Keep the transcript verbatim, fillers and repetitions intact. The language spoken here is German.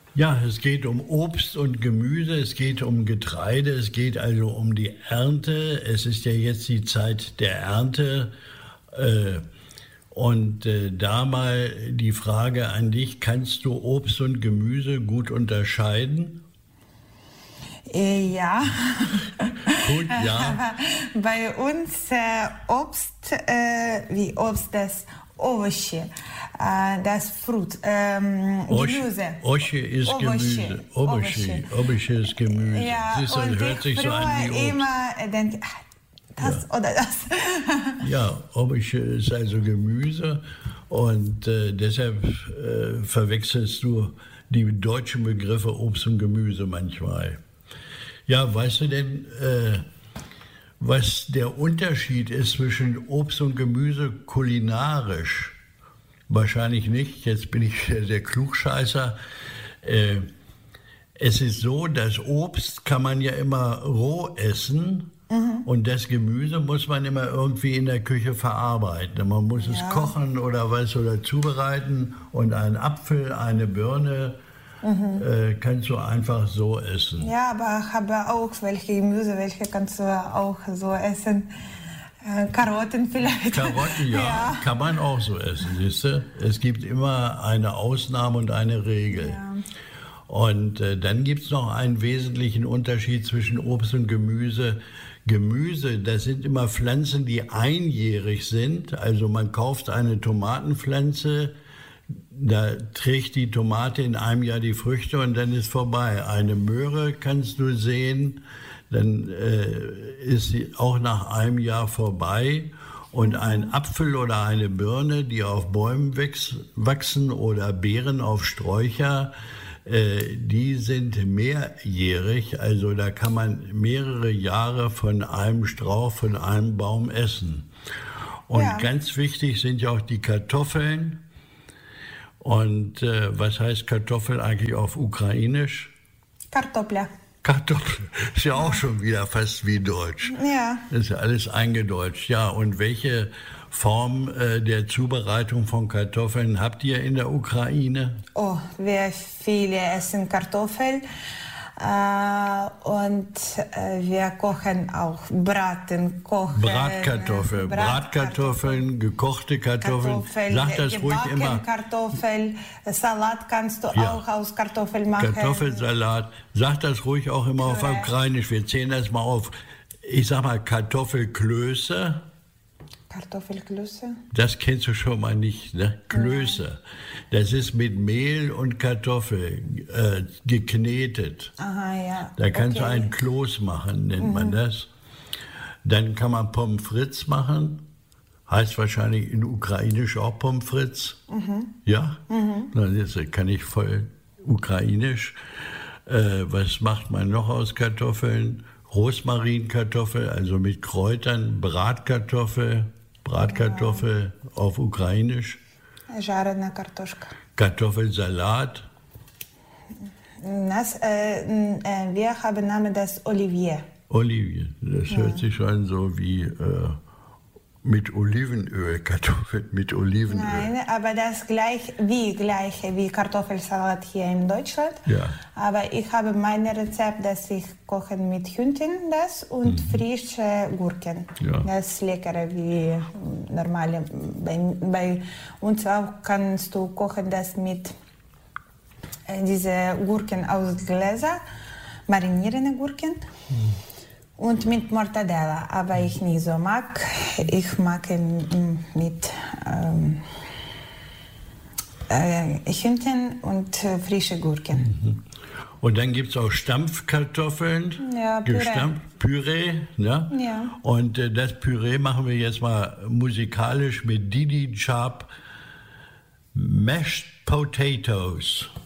Ja, es geht um Obst und Gemüse, es geht um Getreide, es geht also um die Ernte. Es ist ja jetzt die Zeit der Ernte. Äh, und äh, da mal die Frage an dich, kannst du Obst und Gemüse gut unterscheiden? Äh, ja. Gut, ja. Bei uns äh, Obst, äh, wie Obst, das Oberche, äh, das Frucht, ähm, Gemüse. Oberche ist Gemüse. Oberche, Oberche ist Gemüse. Ja, Siehst du, und hört ich sich so an wie Obst. immer denke, das ja. oder das. Ja, Oberche ist also Gemüse und äh, deshalb äh, verwechselst du die deutschen Begriffe Obst und Gemüse manchmal. Ja, weißt du denn, äh, was der Unterschied ist zwischen Obst und Gemüse kulinarisch? Wahrscheinlich nicht, jetzt bin ich der Klugscheißer. Äh, es ist so, das Obst kann man ja immer roh essen mhm. und das Gemüse muss man immer irgendwie in der Küche verarbeiten. Man muss ja. es kochen oder was oder zubereiten und einen Apfel, eine Birne Mhm. Äh, kannst du einfach so essen. Ja, aber ich habe auch welche Gemüse, welche kannst du auch so essen. Äh, Karotten vielleicht. Karotten, ja, ja, kann man auch so essen, siehst du? Es gibt immer eine Ausnahme und eine Regel. Ja. Und äh, dann gibt es noch einen wesentlichen Unterschied zwischen Obst und Gemüse. Gemüse, das sind immer Pflanzen, die einjährig sind. Also man kauft eine Tomatenpflanze, da trägt die Tomate in einem Jahr die Früchte und dann ist vorbei. Eine Möhre kannst du sehen, dann äh, ist sie auch nach einem Jahr vorbei. Und ein Apfel oder eine Birne, die auf Bäumen wächst, wachsen oder Beeren auf Sträucher, äh, die sind mehrjährig. Also da kann man mehrere Jahre von einem Strauch, von einem Baum essen. Und ja. ganz wichtig sind ja auch die Kartoffeln. Und äh, was heißt Kartoffel eigentlich auf Ukrainisch? Kartoffel. Kartoffel, ist ja auch schon wieder fast wie Deutsch. Ja. Das ist ja alles eingedeutscht. Ja, und welche Form äh, der Zubereitung von Kartoffeln habt ihr in der Ukraine? Oh, wir viele essen Kartoffeln. Uh, und uh, wir kochen auch Braten, kochen. Bratkartoffeln, Bratkartoffeln, gekochte Kartoffeln. Kartoffeln Sag das ruhig immer. Kartoffeln, Salat kannst du ja. auch aus Kartoffeln machen. Kartoffelsalat. Sag das ruhig auch immer Püree. Auf Ukrainisch. Wir zählen das mal auf. Ich sag mal Kartoffelklöße. Kartoffelklöße? Das kennst du schon mal nicht, ne? Klöße. Das ist mit Mehl und Kartoffel äh, geknetet. Aha, ja. Da kannst okay. du einen Kloß machen, nennt mhm. man das. Dann kann man Pommes frites machen. Heißt wahrscheinlich in Ukrainisch auch Pommes frites. Mhm. Ja? Mhm. Na, jetzt kann ich voll Ukrainisch. Äh, was macht man noch aus Kartoffeln? Rosmarinkartoffel, also mit Kräutern, Bratkartoffel, Bratkartoffel ja. auf Ukrainisch. Жарена картошка. Kartoffelsalat. Das, äh, äh, wir haben Namen das Olivier. Olivier, das ja. hört sich schon so wie äh, mit Olivenöl, Kartoffeln mit Olivenöl. Nein, aber das gleich wie gleiche wie Kartoffelsalat hier in Deutschland. Ja. Aber ich habe mein Rezept, dass ich koche mit Hühnchen das und mhm. frische Gurken. Ja. Das ist leckerer wie normale. Bei, bei uns auch kannst du kochen das mit äh, diese Gurken aus Gläser, marinierende Gurken. Mhm. Und mit Mortadella, aber ich nicht so mag. Ich mag mit ähm, äh, Hühnchen und äh, frische Gurken. Mhm. Und dann gibt es auch Stampfkartoffeln, ja, Püree. Gestampft, Püree. Ne? Ja. Und äh, das Püree machen wir jetzt mal musikalisch mit Didi Sharp, Mashed Potatoes.